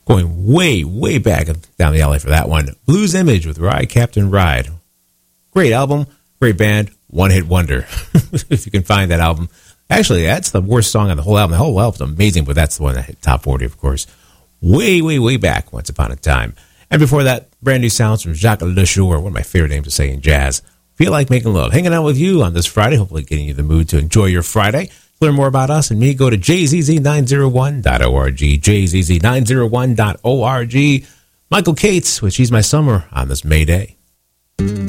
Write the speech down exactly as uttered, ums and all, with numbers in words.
Going way, way back down the alley for that one. Blues Image with Ride, Captain Ride. Great album, great band, one-hit wonder. If you can find that album. Actually, that's the worst song on the whole album. The whole album's amazing, but that's the one that hit top forty, of course. Way, way, way back, once upon a time. And before that, brand new sounds from Jacques LeJour, one of my favorite names to say in jazz. Feel Like Making Love. Hanging out with you on this Friday, hopefully getting you the mood to enjoy your Friday. To learn more about us and me, go to j z z nine oh one dot org, j z z nine oh one dot org. Michael Cates with She's My Summer on this May Day.